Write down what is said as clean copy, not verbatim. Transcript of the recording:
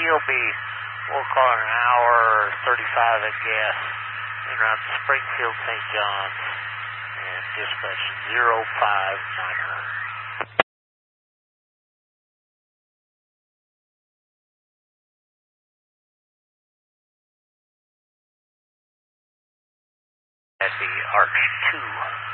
he'll be, we'll call it an hour or 35 at gas in around Springfield, St. John's, and dispatch 059er. At the Arch 2.